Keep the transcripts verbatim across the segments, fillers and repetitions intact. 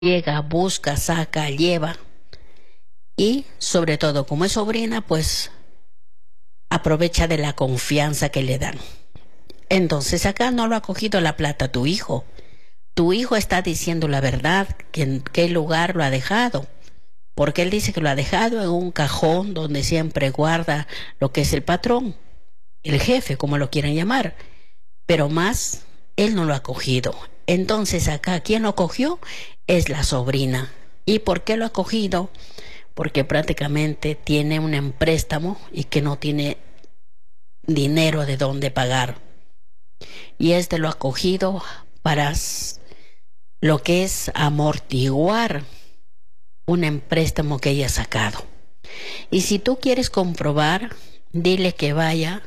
Llega, busca, saca, lleva. Y sobre todo, como es sobrina, pues aprovecha de la confianza que le dan. Entonces acá no lo ha cogido la plata tu hijo. Tu hijo está diciendo la verdad, que en qué lugar lo ha dejado. Porque él dice que lo ha dejado en un cajón donde siempre guarda lo que es el patrón, el jefe, como lo quieran llamar. Pero más, él no lo ha cogido. Entonces acá, ¿quién lo cogió? Es la sobrina. ¿Y por qué lo ha cogido? Porque prácticamente tiene un empréstamo y que no tiene dinero de dónde pagar. Y este lo ha cogido para lo que es amortiguar un empréstamo que ella ha sacado. Y si tú quieres comprobar, dile que vaya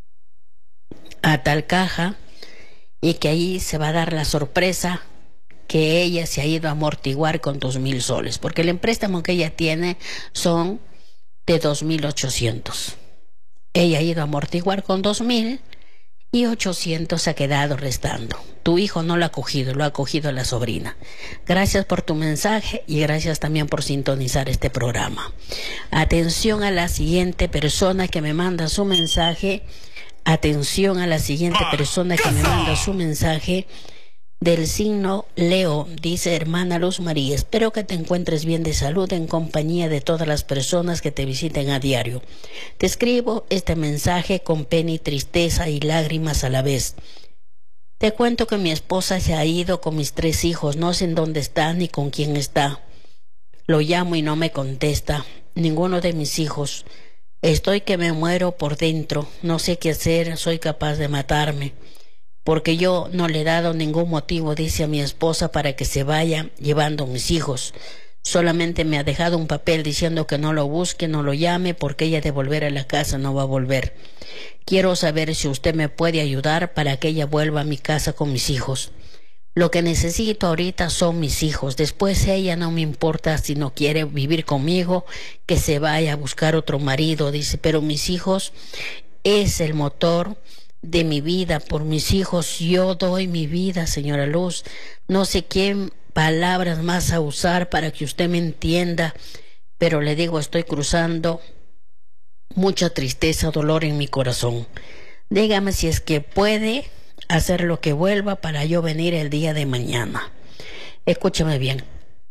a tal caja y que ahí se va a dar la sorpresa que ella se ha ido a amortiguar con dos mil soles, porque el empréstamo que ella tiene son de dos mil ochocientos. Ella ha ido a amortiguar con dos mil y ochocientos ha quedado restando. Tu hijo no lo ha cogido, lo ha cogido la sobrina. Gracias por tu mensaje y gracias también por sintonizar este programa. Atención a la siguiente persona que me manda su mensaje. Atención a la siguiente persona que me manda su mensaje del signo Leo. Dice: hermana Luz María, espero que te encuentres bien de salud en compañía de todas las personas que te visiten a diario. Te escribo este mensaje con pena y tristeza y lágrimas a la vez. Te cuento que mi esposa se ha ido con mis tres hijos, no sé en dónde está ni con quién está. Lo llamo y no me contesta, ninguno de mis hijos. Estoy que me muero por dentro, no sé qué hacer, soy capaz de matarme. Porque yo no le he dado ningún motivo, dice a mi esposa, para que se vaya llevando a mis hijos. Solamente me ha dejado un papel diciendo que no lo busque, no lo llame, porque ella de volver a la casa no va a volver. Quiero saber si usted me puede ayudar para que ella vuelva a mi casa con mis hijos. Lo que necesito ahorita son mis hijos. Después ella no me importa si no quiere vivir conmigo, que se vaya a buscar otro marido, dice. Pero mis hijos es el motor de mi vida. Por mis hijos yo doy mi vida, señora Luz. No sé qué palabras más a usar para que usted me entienda, pero le digo, estoy cruzando mucha tristeza, dolor en mi corazón. Dígame si es que puede hacer lo que vuelva para yo venir el día de mañana. Escúchame bien.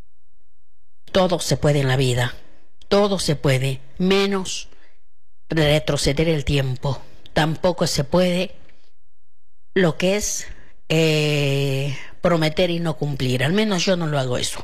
Todo se puede en la vida. Todo se puede, menos retroceder el tiempo. Tampoco se puede lo que es eh, prometer y no cumplir. Al menos yo no lo hago eso.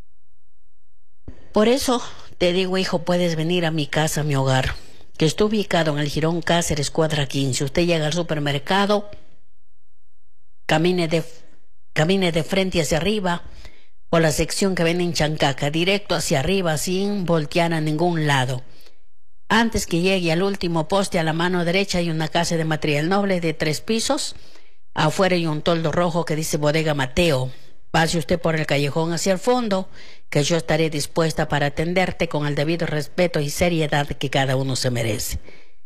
Por eso te digo, hijo, puedes venir a mi casa, a mi hogar, que está ubicado en el Jirón Cáceres, cuadra quince. Usted llega al supermercado, camine de, camine de frente hacia arriba, por la sección que ven en Chancaca, directo hacia arriba, sin voltear a ningún lado. Antes que llegue al último poste, a la mano derecha hay una casa de material noble de tres pisos. Afuera hay un toldo rojo que dice Bodega Mateo. Pase usted por el callejón hacia el fondo, que yo estaré dispuesta para atenderte con el debido respeto y seriedad que cada uno se merece.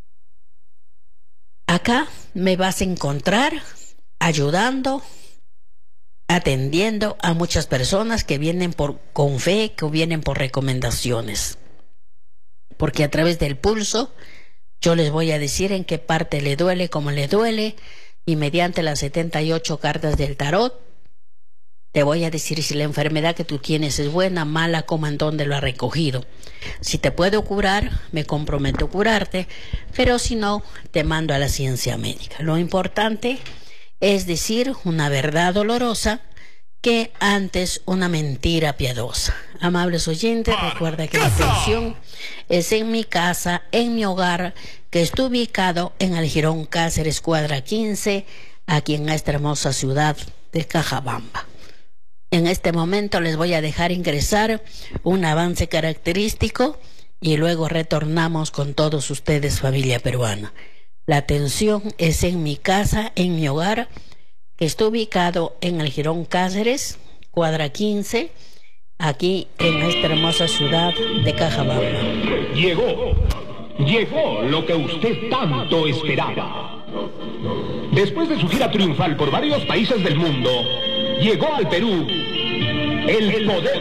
Acá me vas a encontrar ayudando, atendiendo a muchas personas que vienen por con fe, que vienen por recomendaciones. Porque a través del pulso yo les voy a decir en qué parte le duele, cómo le duele, y mediante las setenta y ocho cartas del tarot te voy a decir si la enfermedad que tú tienes es buena, mala, cómo, en dónde lo ha recogido. Si te puedo curar, me comprometo a curarte, pero si no, te mando a la ciencia médica. Lo importante es decir una verdad dolorosa que antes una mentira piadosa. Amables oyentes, recuerda que la atención es en mi casa, en mi hogar, que está ubicado en el Jirón Cáceres, cuadra quince, aquí en esta hermosa ciudad de Cajabamba. En este momento les voy a dejar ingresar un avance característico y luego retornamos con todos ustedes, familia peruana. La atención es en mi casa, en mi hogar, que está ubicado en el Jirón Cáceres, cuadra quince, aquí en esta hermosa ciudad de Cajabamba. Llegó, llegó lo que usted tanto esperaba. Después de su gira triunfal por varios países del mundo, llegó al Perú El poder